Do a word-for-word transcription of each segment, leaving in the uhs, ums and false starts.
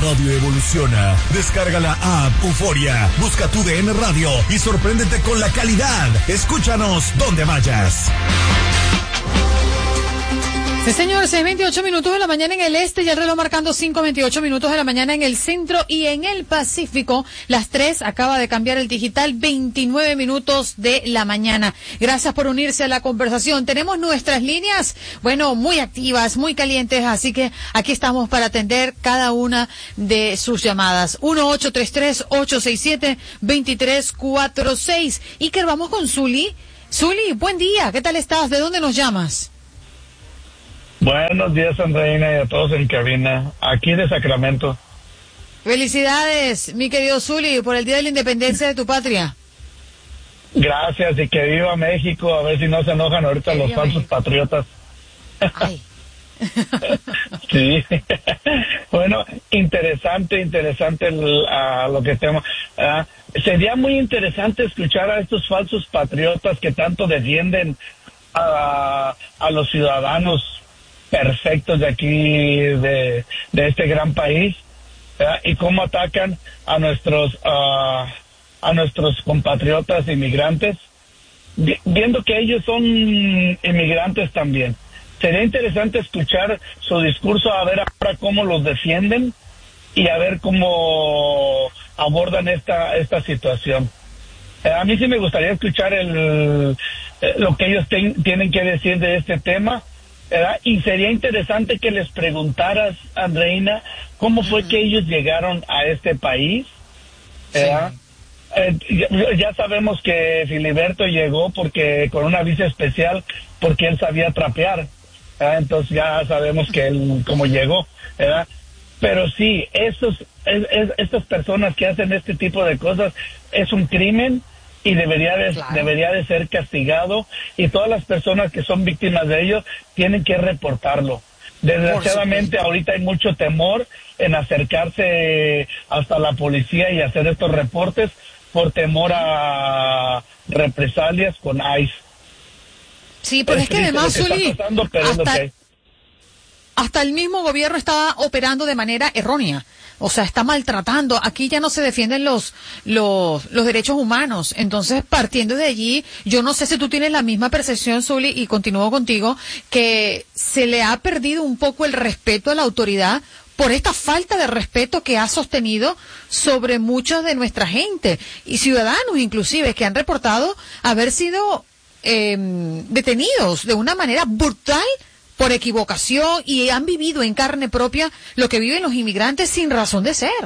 radio evoluciona. Descarga la app Euforia, busca tu D N Radio y sorpréndete con la calidad. Escúchanos donde vayas. Sí, señor, seis veintiocho minutos de la mañana en el este y el reloj marcando cinco veintiocho minutos de la mañana en el centro y en el Pacífico. Las tres acaba de cambiar el digital, veintinueve minutos de la mañana. Gracias por unirse a la conversación. Tenemos nuestras líneas, bueno, muy activas, muy calientes, así que aquí estamos para atender cada una de sus llamadas. uno ocho tres tres, ocho seis siete, dos tres cuatro seis. Iker, vamos con Zuli. Zuli, buen día, ¿qué tal estás? ¿De dónde nos llamas? Buenos días, Andreina, y a todos en cabina, aquí de Sacramento. Felicidades, mi querido Zuli, por el Día de la Independencia de tu patria. Gracias, y que viva México, a ver si no se enojan ahorita los falsos México. Patriotas. Ay. Sí, bueno, interesante, interesante el, uh, lo que tenemos. Uh, sería muy interesante escuchar a estos falsos patriotas que tanto defienden a, a los ciudadanos perfectos de aquí, de, de este gran país, ¿verdad? Y cómo atacan a nuestros uh, a nuestros compatriotas inmigrantes, viendo que ellos son inmigrantes también. Sería interesante escuchar su discurso, a ver ahora cómo los defienden y a ver cómo abordan esta esta situación. Eh, a mí sí me gustaría escuchar el eh, lo que ellos ten, tienen que decir de este tema. ¿Verdad? Y sería interesante que les preguntaras, Andreina, cómo fue que ellos llegaron a este país. ¿Verdad? Sí. Eh, ya, ya sabemos que Filiberto llegó porque con una visa especial, porque él sabía trapear. ¿Verdad? Entonces ya sabemos que él cómo llegó. ¿Verdad? Pero sí, esos, es, es, estas personas que hacen este tipo de cosas es un crimen. Y debería de, claro. debería de ser castigado, y todas las personas que son víctimas de ello tienen que reportarlo. Desgraciadamente ahorita hay mucho temor en acercarse hasta la policía y hacer estos reportes por temor a represalias con ICE. Sí, pero es, es que además, Zuli, hasta, hasta el mismo gobierno está operando de manera errónea. O sea, está maltratando. Aquí ya no se defienden los, los, los derechos humanos. Entonces, partiendo de allí, yo no sé si tú tienes la misma percepción, Zuli, y continúo contigo, que se le ha perdido un poco el respeto a la autoridad por esta falta de respeto que ha sostenido sobre mucha de nuestra gente y ciudadanos inclusive que han reportado haber sido eh, detenidos de una manera brutal por equivocación y han vivido en carne propia lo que viven los inmigrantes sin razón de ser.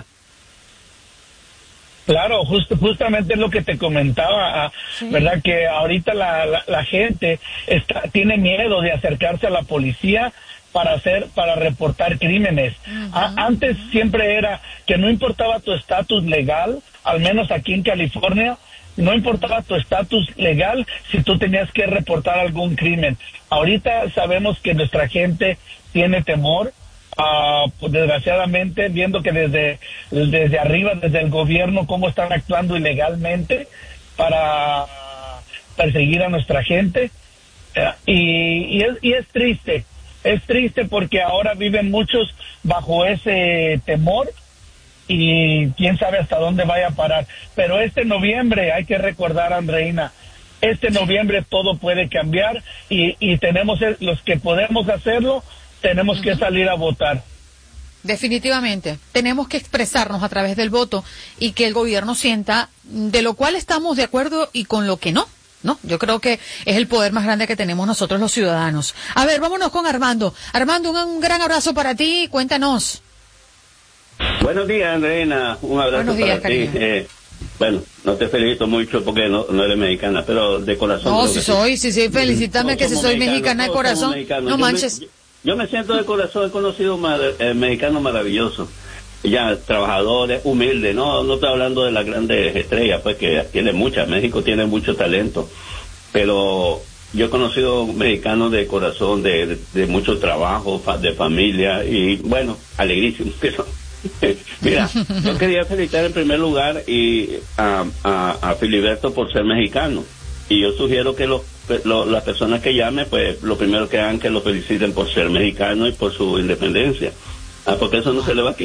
Claro, justo, justamente es lo que te comentaba, sí. ¿Verdad? Que ahorita la, la, la gente está, tiene miedo de acercarse a la policía para hacer, para reportar crímenes. Uh-huh. A, antes siempre era que no importaba tu estatus legal, al menos aquí en California, no importaba tu estatus legal si tú tenías que reportar algún crimen. Ahorita sabemos que nuestra gente tiene temor, uh, pues desgraciadamente, viendo que desde, desde arriba, desde el gobierno, cómo están actuando ilegalmente para perseguir a nuestra gente. Uh, y, y, es, y es triste, es triste porque ahora viven muchos bajo ese temor. Y quién sabe hasta dónde vaya a parar. Pero este noviembre, hay que recordar, Andreina, este noviembre todo puede cambiar y, y tenemos, los que podemos hacerlo, tenemos uh-huh. que salir a votar. Definitivamente, tenemos que expresarnos a través del voto y que el gobierno sienta de lo cual estamos de acuerdo y con lo que no. No, yo creo que es el poder más grande que tenemos nosotros los ciudadanos. A ver, vámonos con Armando. Armando, un, un gran abrazo para ti, cuéntanos. Buenos días, Andreina, un abrazo Buenos días, para ti. Eh, bueno, no te felicito mucho porque no, no eres mexicana, pero de corazón. No, si soy, sí, sí, felicítame no, que si soy mexicana de corazón, no yo manches. Me, yo, yo me siento de corazón, he conocido un eh, mexicano maravilloso, ya trabajadores, humildes, no no estoy hablando de las grandes estrellas, pues que tiene muchas, México tiene mucho talento, pero yo he conocido mexicanos de corazón, de, de, de mucho trabajo, de familia, y bueno, alegrísimo, pero... Mira, yo quería felicitar en primer lugar y a, a, a Filiberto por ser mexicano, y yo sugiero que los, lo, las personas que llamen, pues lo primero que hagan que lo feliciten por ser mexicano y por su independencia, ah, porque eso no se le va a quitar.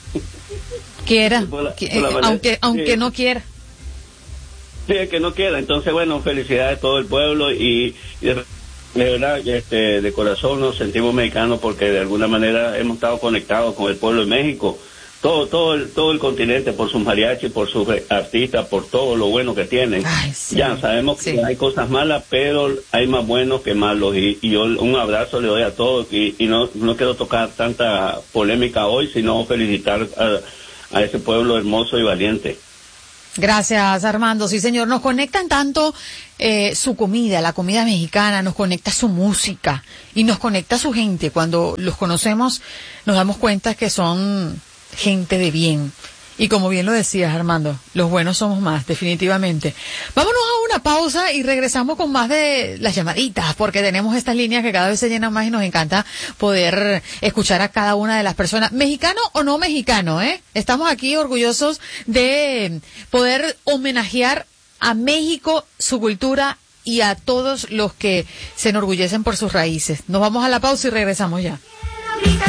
Quiera, por la, por la aunque, aunque sí. no quiera. Sí, es que no quiera. Entonces, bueno, felicidades a todo el pueblo y, y de, de verdad, este, de corazón nos sentimos mexicanos porque de alguna manera hemos estado conectados con el pueblo de México. Todo, todo el, todo el continente, por sus mariachis, por sus artistas, por todo lo bueno que tienen. Ay, sí, ya sabemos sí. que hay cosas malas, pero hay más buenos que malos. Y, y yo un abrazo le doy a todos. Y, y no, no quiero tocar tanta polémica hoy, sino felicitar a, a ese pueblo hermoso y valiente. Gracias, Armando. Sí, señor. Nos conectan tanto eh, su comida, la comida mexicana, nos conecta su música y nos conecta su gente. Cuando los conocemos, nos damos cuenta que son gente de bien. Y como bien lo decías, Armando, los buenos somos más, definitivamente. Vámonos a una pausa y regresamos con más de las llamaditas, porque tenemos estas líneas que cada vez se llenan más y nos encanta poder escuchar a cada una de las personas, mexicano o no mexicano, ¿eh? Estamos aquí orgullosos de poder homenajear a México, su cultura y a todos los que se enorgullecen por sus raíces. Nos vamos a la pausa y regresamos ya.